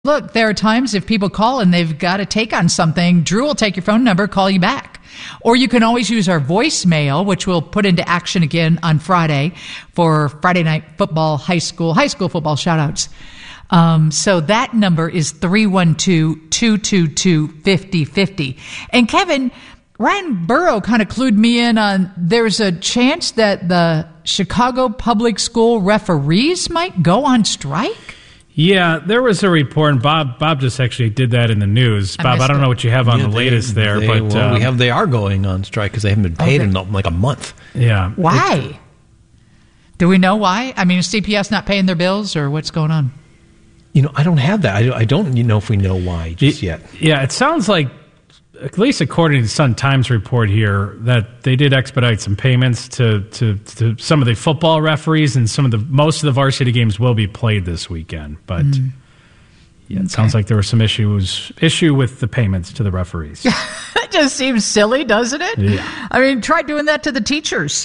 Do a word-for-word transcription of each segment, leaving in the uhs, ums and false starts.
Look, there are times if people call and they've got to take on something, Drew will take your phone number, call you back. Or you can always use our voicemail, which we'll put into action again on Friday for Friday Night Football, high school, high school football shout-outs. Um, so that number is three one two, two two two, five oh five oh. And Kevin, Ryan Burrow kind of clued me in on there's a chance that the Chicago public school referees might go on strike. Yeah, there was a report, and Bob Bob just actually did that in the news. I Bob, I don't it. know what you have on Yeah, the they- latest there, they- but well, um, we have they are going on strike because they haven't been paid Okay. in like a month. yeah. Why? Do we know why? I mean, is C P S not paying their bills or what's going on? You know, I don't have that. I don't, I don't you know if we know why just It- yet. Yeah, it sounds like, at least according to the Sun Times report here, that they did expedite some payments to, to, to some of the football referees, and some of the most of the varsity games will be played this weekend. But Mm. yeah, it Okay. sounds like there were some issues issue with the payments to the referees. That just seems silly, doesn't it? Yeah. I mean, try doing that to the teachers.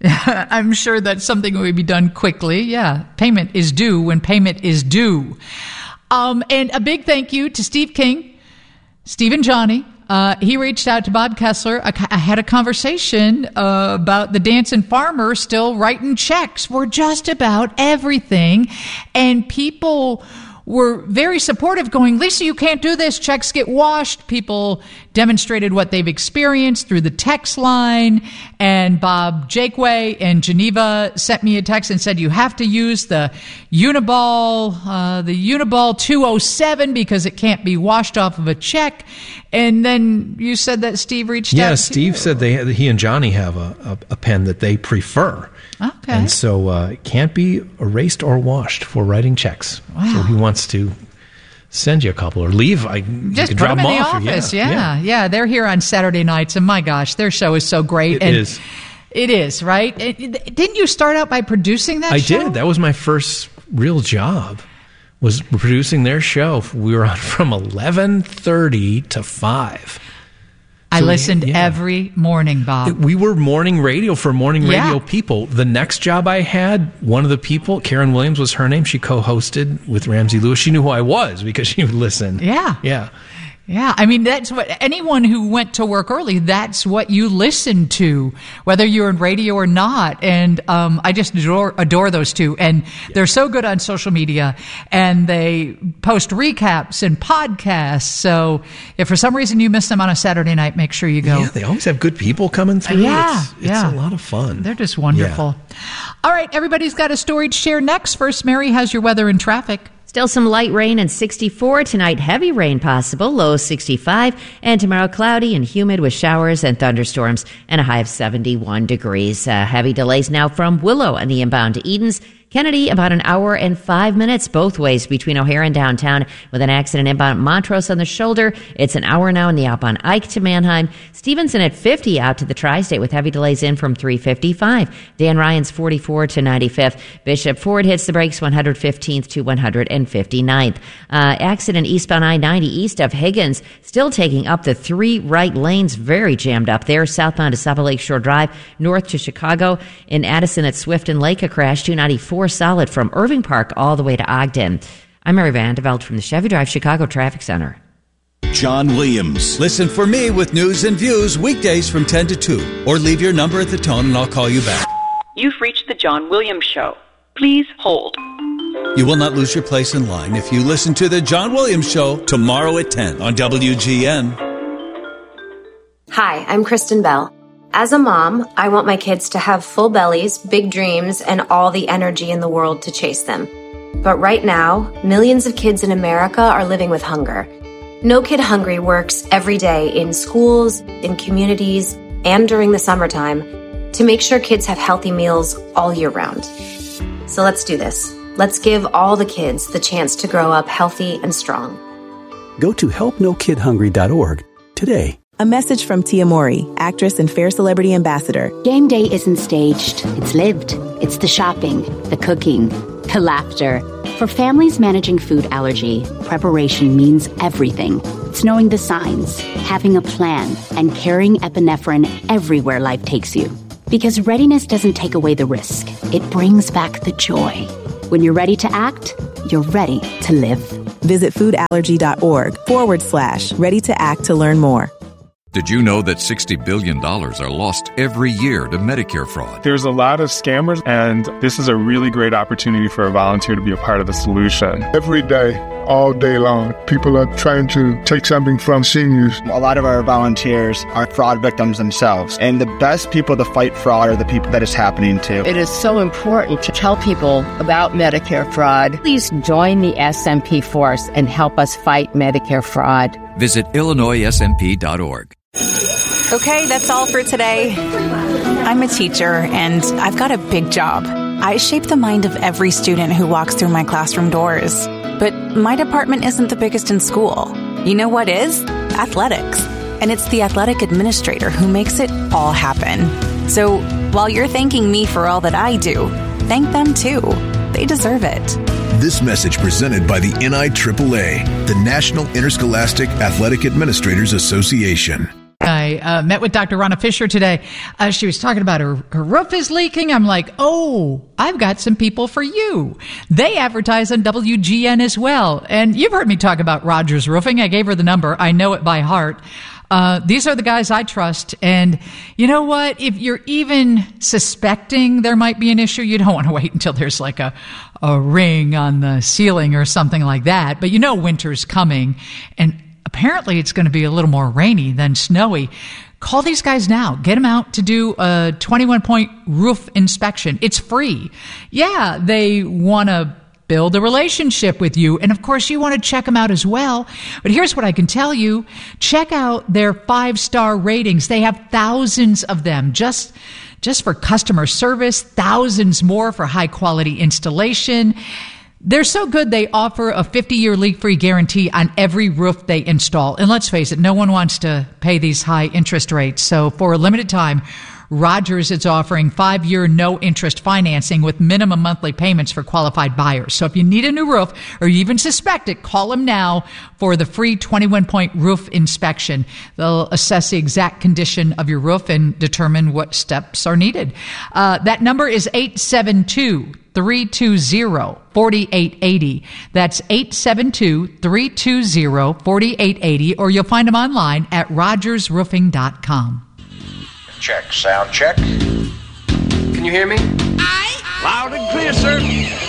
I'm sure that's something that would be done quickly. Yeah. Payment is due when payment is due. Um, and a big thank you to Steve King, Steve and Johnny. Uh, he reached out to Bob Kessler. I, I had a conversation uh, about the dancing farmer still writing checks for just about everything. And people were very supportive, going, Lisa, you can't do this. Checks get washed. People demonstrated what they've experienced through the text line. And Bob Jakeway in Geneva sent me a text and said, you have to use the Uniball, uh, the Uniball two oh seven because it can't be washed off of a check. And then you said that Steve reached Yeah, out to Steve you. said they he and Johnny have a, a, a pen that they prefer. Okay. And so uh, it can't be erased or washed for writing checks. Wow. So he wants to send you a couple or leave. I you Just can put drop them in the off or- office. Yeah, yeah, yeah. They're here on Saturday nights, and my gosh, their show is so great. It and is. It is, right? It- it- didn't you start out by producing that I show? did. That was my first real job, was producing their show. We were on from eleven thirty to five. I So, listened yeah. every morning, Bob. We were morning radio for morning Yeah. radio people. The next job I had, one of the people, Karen Williams was her name. She co-hosted with Ramsey Lewis. She knew who I was because she would listen. Yeah. Yeah. Yeah, I mean, that's what anyone who went to work early, that's what you listen to, whether you're in radio or not. And um, I just adore, adore those two. And they're so good on social media, and they post recaps and podcasts. So if for some reason you miss them on a Saturday night, make sure you go. Yeah, they always have good people coming through. Yeah, It's, it's yeah. a lot of fun. They're just wonderful. All right, everybody's got a story to share next. First, Mary has your weather and traffic. Still some light rain and sixty-four. Tonight, heavy rain possible, low sixty-five. And tomorrow, cloudy and humid with showers and thunderstorms and a high of seventy-one degrees. Uh, heavy delays now from Willow and the inbound to Edens. Kennedy, about an hour and five minutes both ways between O'Hare and downtown with an accident inbound Montrose on the shoulder. It's an hour now in the outbound Ike to Manheim. Stevenson at fifty out to the Tri-State with heavy delays in from three fifty-five. Dan Ryan's forty-four to ninety-fifth. Bishop Ford hits the brakes one hundred fifteenth to one hundred fifty-ninth. Uh, accident eastbound I ninety east of Higgins, still taking up the three right lanes, very jammed up there. Southbound to Sapo Lake Shore Drive, north to Chicago. In Addison at Swift and Lake, a crash, two ninety-four solid from Irving Park all the way to Ogden. I'm Mary Van Develd from the Chevy Drive Chicago Traffic Center. John Williams. Listen for me with news and views weekdays from ten to two. Or leave your number at the tone and I'll call you back. You've reached the John Williams Show. Please hold. You will not lose your place in line if you listen to the John Williams Show tomorrow at ten on W G N. Hi, I'm Kristen Bell. As a mom, I want my kids to have full bellies, big dreams, and all the energy in the world to chase them. But right now, millions of kids in America are living with hunger. No Kid Hungry works every day in schools, in communities, and during the summertime to make sure kids have healthy meals all year round. So let's do this. Let's give all the kids the chance to grow up healthy and strong. Go to help no kid hungry dot org today. A message from Tia Mori, actress and Fair Celebrity Ambassador. Game day isn't staged. It's lived. It's the shopping, the cooking, the laughter. For families managing food allergy, preparation means everything. It's knowing the signs, having a plan, and carrying epinephrine everywhere life takes you. Because readiness doesn't take away the risk. It brings back the joy. When you're ready to act, you're ready to live. Visit foodallergy.org forward slash ready to act to learn more. Did you know that sixty billion dollars are lost every year to Medicare fraud? There's a lot of scammers, and this is a really great opportunity for a volunteer to be a part of the solution. Every day, all day long, people are trying to take something from seniors. A lot of our volunteers are fraud victims themselves, and the best people to fight fraud are the people that it's happening to. It is so important to tell people about Medicare fraud. Please join the S M P force and help us fight Medicare fraud. Visit Illinois S M P dot org. Okay, that's all for today. I'm a teacher, and I've got a big job. I shape the mind of every student who walks through my classroom doors. But my department isn't the biggest in school. You know what is? Athletics. And it's the athletic administrator who makes it all happen. So while you're thanking me for all that I do, thank them too. They deserve it. This message presented by the N I triple A, the National Interscholastic Athletic Administrators Association. I uh, met with Doctor Ronna Fisher today. Uh, she was talking about her, her roof is leaking. I'm like, oh, I've got some people for you. They advertise on W G N as well. And you've heard me talk about Rogers Roofing. I gave her the number. I know it by heart. Uh, these are the guys I trust. And you know what? If you're even suspecting there might be an issue, you don't want to wait until there's like a, a ring on the ceiling or something like that. But you know winter's coming, and apparently it's going to be a little more rainy than snowy. Call these guys now. Get them out to do a twenty-one point roof inspection. It's free. Yeah, they want to build a relationship with you. And of course, you want to check them out as well. But here's what I can tell you. Check out their five-star ratings. They have thousands of them just, just for customer service, thousands more for high-quality installation. They're so good, they offer a fifty-year leak-free guarantee on every roof they install. And let's face it, no one wants to pay these high interest rates. So for a limited time, Rogers is offering five-year no-interest financing with minimum monthly payments for qualified buyers. So if you need a new roof or you even suspect it, call them now for the free twenty-one point roof inspection. They'll assess the exact condition of your roof and determine what steps are needed. Uh, that number is eight seven two, three two zero, four eight eight zero. That's eight seven two, three two zero, four eight eight zero, or you'll find them online at rogers roofing dot com. Check, sound check. Can you hear me? Aye. Loud and clear, sir.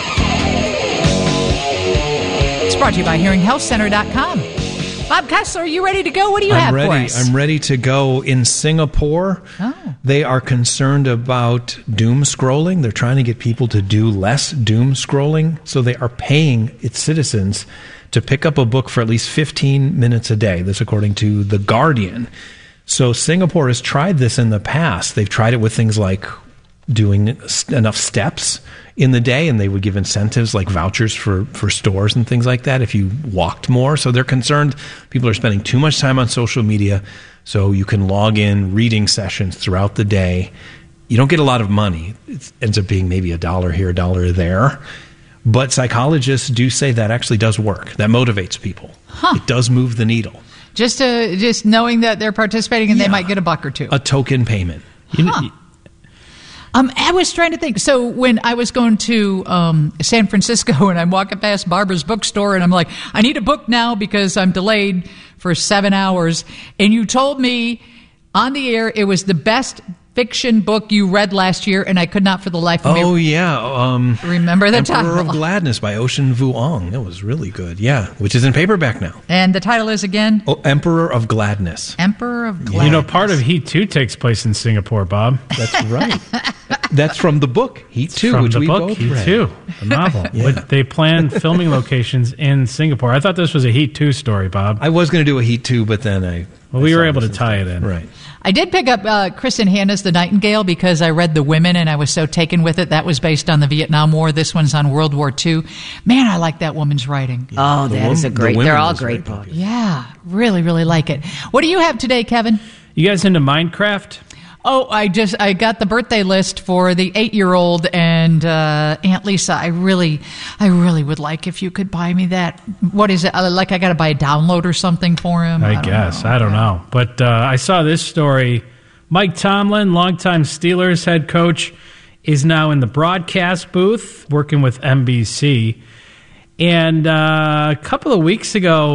It's brought to you by hearing health center dot com. Bob Kessler, are you ready to go? What do you I'm have ready. for us? I'm ready to go. In Singapore, oh. They are concerned about doom scrolling. They're trying to get people to do less doom scrolling, so they are paying its citizens to pick up a book for at least fifteen minutes a day. This according to The Guardian. So Singapore has tried this in the past. They've tried it with things like doing enough steps in the day, and they would give incentives like vouchers for, for stores and things like that if you walked more. So they're concerned people are spending too much time on social media, so you can log in reading sessions throughout the day. You don't get a lot of money. It ends up being maybe a dollar here, a dollar there. But psychologists do say that actually does work. That motivates people. Huh. It does move the needle. Just to, just knowing that they're participating and yeah. they might get a buck or two. A token payment. Huh. Um, I was trying to think. So when I was going to um, San Francisco and I'm walking past Barbara's bookstore and I'm like, I need a book now because I'm delayed for seven hours. And you told me on the air it was the best fiction book you read last year, and I could not for the life of me. Oh, yeah. Um, remember the Emperor title. Emperor of Gladness by Ocean Vuong. That was really good. Yeah, which is in paperback now. And the title is again? Oh, Emperor of Gladness. Emperor of Gladness. You know, part of Heat two takes place in Singapore, Bob. That's right. That's from the book Heat two, from which the we book both Heat read. two, the novel. Yeah. They planned filming locations in Singapore. I thought this was a Heat two story, Bob. I was going to do a Heat two, but then I... Well, I we were able to tie instead. it in. Right. I did pick up uh, Kristen Hanna's The Nightingale because I read The Women and I was so taken with it. That was based on the Vietnam War. This one's on World War Two. Man, I like that woman's writing. Yeah. Oh, that the is a great... The they're all great books. Yeah, really, really like it. What do you have today, Kevin? You guys into Minecraft? Oh, I just I got the birthday list for the eight-year-old and uh, Aunt Lisa. I really, I really would like if you could buy me that. What is it? Like I got to buy a download or something for him? I, I guess know. I don't know, but uh, I saw this story. Mike Tomlin, longtime Steelers head coach, is now in the broadcast booth working with N B C. And uh, a couple of weeks ago,